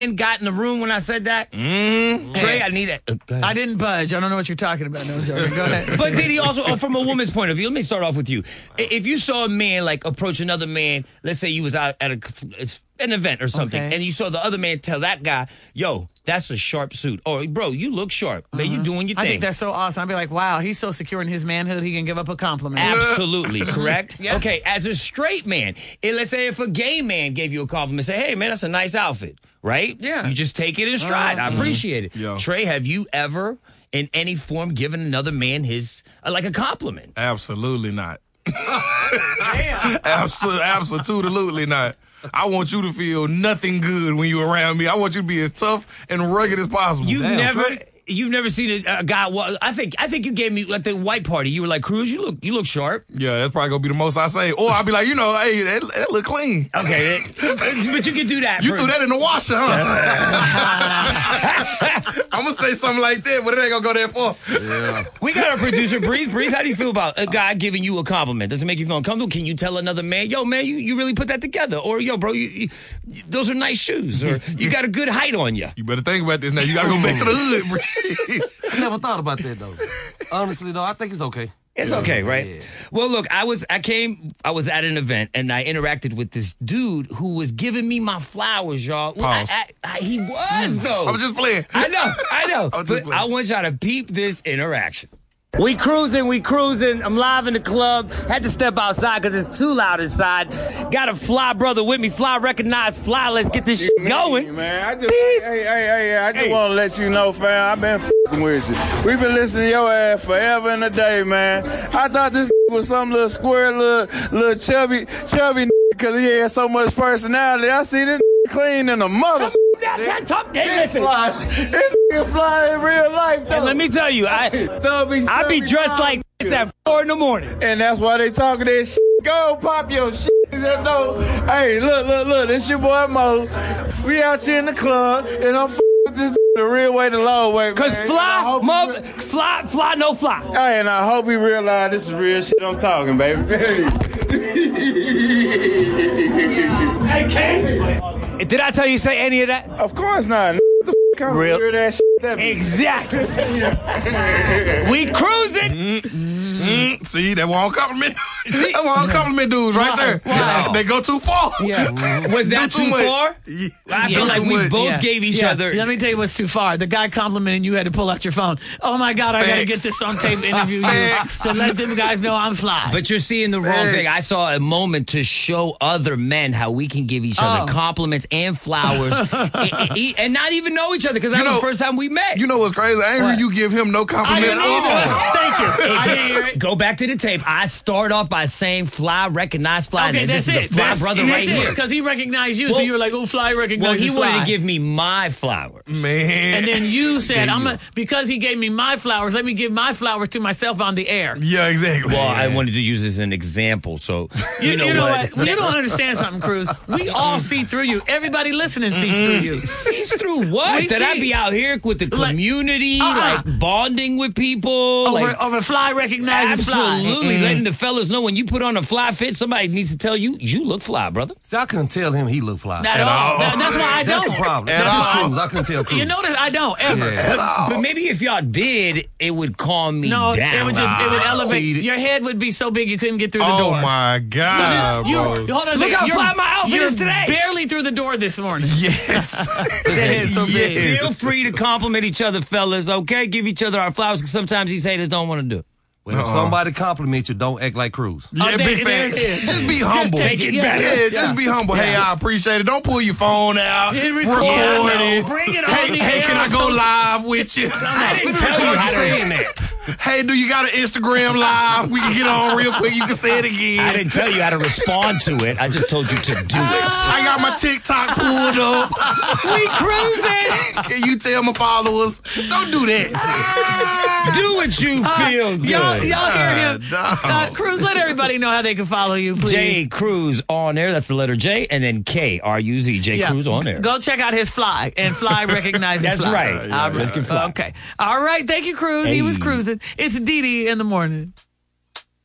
got in the room when I said that? Trey, I need it. I didn't budge. I don't know what you're talking about. No, joking. Go ahead. But did he also, from a woman's point of view, let me start off with you. If you saw a man like approach another man, let's say you was out at an event or something, and you saw the other man tell that guy, yo, that's a sharp suit. Or, bro, you look sharp. Man, you doing your thing. I think that's so awesome. I'd be like, wow, he's so secure in his manhood, he can give up a compliment. Absolutely, correct? Yeah. Okay, as a straight man, let's say if a gay man gave you a compliment, say, hey, man, that's a nice outfit, right? Yeah. You just take it in stride. I appreciate it. Yeah. Trey, have you ever, in any form, given another man his, like a compliment? Absolutely not. Absolutely not. I want you to feel nothing good when you're around me. I want you to be as tough and rugged as possible. You've never seen a guy. I think you gave me at the white party. You were like, Cruz, you look sharp. Yeah, that's probably gonna be the most I say. Or I'll be like, hey, that look clean. Okay, but you can do that. You threw that in the washer, huh? I'm gonna say something like that, but it ain't gonna go that far. Yeah. We got our producer, Breeze. Breeze, how do you feel about a guy giving you a compliment? Does it make you feel uncomfortable? Can you tell another man, yo, man, you really put that together? Or, yo, bro, those are nice shoes. Or you got a good height on you. You better think about this now. You gotta go back to the hood, Breeze. I never thought about that, though. Honestly, though, I think it's okay. It's okay, right? Yeah. Well, look, I was at an event, and I interacted with this dude who was giving me my flowers, y'all. Well, he was, though. I was just playing. I know. But I want y'all to peep this interaction. We cruising. I'm live in the club. Had to step outside because it's too loud inside. Got a fly brother with me. Fly recognized fly. Let's get this shit going. Man, I just want to let you know, fam, I've been f***ing with you. We've been listening to your ass forever and a day, man. I thought this was some little square, little chubby because he had so much personality. I see this clean in a mother. This fly in real life, though. And let me tell you, I be dressed like this at 4 a.m. And that's why they talking that shit. Go pop your shit. Hey, look, this your boy Mo. We out here in the club, and I'm with this the real way, the long way, man. Cause fly, no fly. Hey, and I hope he realize this is real shit I'm talking, baby. Hey, King. Did I tell you say any of that? Of course not. What the f*** kind of weird that shit that exactly. We cruising. See, that won't compliment. That won't compliment dudes right there. Wow. They go too far. Yeah. Was that too far? Yeah. I feel like we both gave each other. Let me tell you what's too far. The guy complimenting you had to pull out your phone. Oh my God, I gotta get this on tape, interview you. So let them guys know I'm fly. But you're seeing the wrong thing. I saw a moment to show other men how we can give each other compliments and flowers and not even know each other because that was the first time we met. You know what's crazy? I ain't heard you give him no compliments. Thank you. I didn't hear it. Go back to the tape. I start off by saying fly, recognize fly. Okay, that's this is it. the fly brother right here. Because he recognized you, so you were like, oh, fly recognizes Well, he wanted to give me my flowers. Man. And then you said, because he gave me my flowers, let me give my flowers to myself on the air. Yeah, exactly. Well, I wanted to use this as an example, so you know what? Well, you don't understand something, Cruz. We all see through you. Everybody listening sees through you. Sees through what? That I be out here with the community, like bonding with people. Over fly recognizes fly. Absolutely. Letting the fellas know when you put on a fly fit, somebody needs to tell you, you look fly, brother. See, I couldn't tell him he looked fly. Not at all. That's why I don't. That's the problem. That's just Cruz. I couldn't tell Cruz. You notice I don't, ever. Yeah. But maybe if y'all did, it would calm me down. No, it would elevate. Your head would be so big you couldn't get through the door. Oh, my God, bro. Hold on a Look second. how fly my outfit is today. Barely through the door this morning. Yes. Your head's so big. Yes. Feel free to compliment each other, fellas, okay? Give each other our flowers, because sometimes these haters don't want to do it. When if somebody compliments you, don't act like Cruz. Yeah, big there facts. it is. Just be humble. take it back. Yeah, just be humble. Hey, I appreciate it. Don't pull your phone out. Record it. Bring it on. Hey, can I go live with you? I didn't tell you how to saying that. Hey, do you got an Instagram live? We can get on real quick. You can say it again. I didn't tell you how to respond to it. I just told you to do it. I got my TikTok pulled up. We cruising. Can you tell my followers? Don't do that. Do what you feel good. Y'all hear him. Dog. Cruz, let everybody know how they can follow you, please. J Cruz on air. That's the letter J, and then Kruz. J Cruz on air. Go check out his fly, and fly recognizes That's fly. right. All right. Let's get fly. Okay. All right. Thank you, Cruz. He was cruising. It's Dee Dee in the morning.